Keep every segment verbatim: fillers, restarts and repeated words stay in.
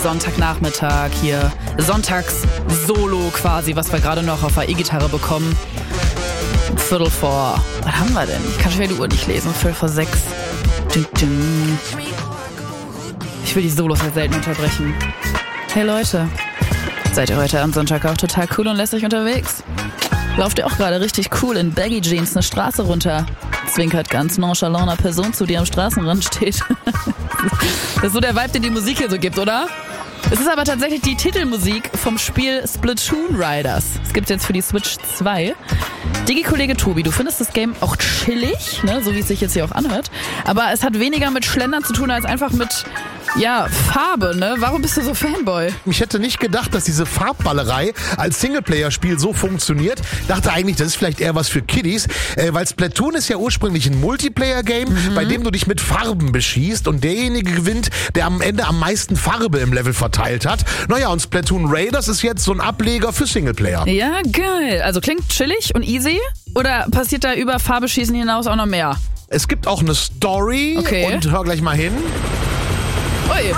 Sonntagnachmittag hier, Sonntags-Solo quasi, was wir gerade noch auf der E-Gitarre bekommen. Viertel vor, was haben wir denn? Ich kann schon wieder die Uhr nicht lesen, Viertel vor sechs. Dün, dün. Ich will die Solos halt selten unterbrechen. Hey Leute, seid ihr heute am Sonntag auch total cool und lässig unterwegs? Lauft ihr auch gerade richtig cool in Baggy Jeans eine Straße runter? Zwinkert ganz nonchalant einer Person zu, die am Straßenrand steht. Das ist so der Vibe, den die Musik hier so gibt, oder? Es ist aber tatsächlich die Titelmusik vom Spiel Splatoon Riders. Es gibt es jetzt für die Switch zwei. Digi-Kollege Tobi, du findest das Game auch chillig, ne? So wie es sich jetzt hier auch anhört. Aber es hat weniger mit Schlendern zu tun, als einfach mit, ja, Farbe, ne? Warum bist du so Fanboy? Ich hätte nicht gedacht, dass diese Farbballerei als Singleplayer-Spiel so funktioniert. Dachte eigentlich, das ist vielleicht eher was für Kiddies, äh, weil Splatoon ist ja ursprünglich ein Multiplayer-Game, mhm. bei dem du dich mit Farben beschießt und derjenige gewinnt, der am Ende am meisten Farbe im Level verteilt hat. Naja, und Splatoon Raiders ist jetzt so ein Ableger für Singleplayer. Ja, geil. Also klingt chillig und easy. Oder passiert da über Farbe schießen hinaus auch noch mehr? Es gibt auch eine Story okay. und hör gleich mal hin. Ui.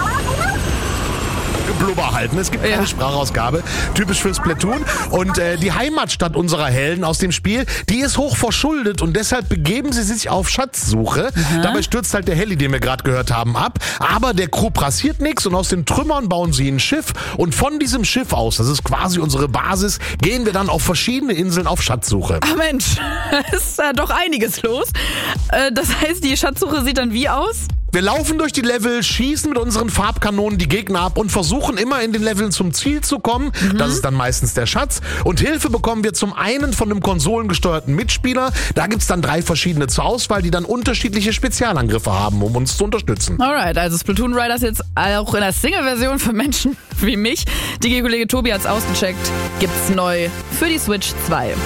Blubber halten. Es gibt ja. eine Sprachausgabe, typisch für Splatoon. Und äh, die Heimatstadt unserer Helden aus dem Spiel, die ist hoch verschuldet und deshalb begeben sie sich auf Schatzsuche. Aha. Dabei stürzt halt der Heli, den wir gerade gehört haben, ab. Aber der Crew passiert nichts und aus den Trümmern bauen sie ein Schiff. Und von diesem Schiff aus, das ist quasi unsere Basis, gehen wir dann auf verschiedene Inseln auf Schatzsuche. Ach Mensch, ist da doch einiges los. Äh, das heißt, die Schatzsuche sieht dann wie aus? Wir laufen durch die Level, schießen mit unseren Farbkanonen die Gegner ab und versuchen immer in den Leveln zum Ziel zu kommen. Mhm. Das ist dann meistens der Schatz. Und Hilfe bekommen wir zum einen von einem konsolengesteuerten Mitspieler. Da gibt's dann drei verschiedene zur Auswahl, die dann unterschiedliche Spezialangriffe haben, um uns zu unterstützen. Alright, also Splatoon Riders jetzt auch in der Single-Version für Menschen wie mich. Digi-Kollege Tobi hat's ausgecheckt. Gibt's neu für die Switch zwei.